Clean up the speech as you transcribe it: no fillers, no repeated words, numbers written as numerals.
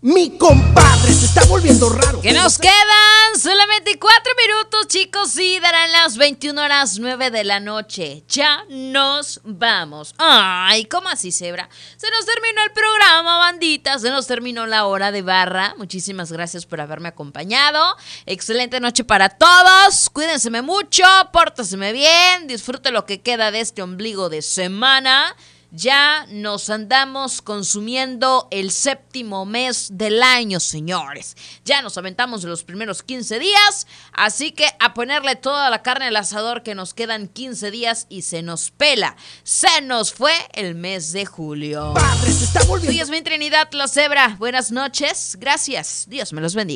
Mi compadre se está volviendo raro. Que nos quedan solamente 4 minutos, chicos, y darán las 21:09 de la noche. Ya nos vamos. Ay, ¿cómo así, Zebra? Se nos terminó el programa, bandita. Se nos terminó la hora de barra. Muchísimas gracias por haberme acompañado. Excelente noche para todos. Cuídense mucho, pórtenseme bien. Disfrute lo que queda de este ombligo de semana. Ya nos andamos consumiendo el 7º mes del año, señores. Ya nos aventamos los primeros 15 días, así que a ponerle toda la carne al asador, que nos quedan 15 días y se nos pela. Se nos fue el mes de julio. Padre, se está volviendo. Soy Yasmín Trinidad, la Zebra. Buenas noches. Gracias. Dios me los bendiga.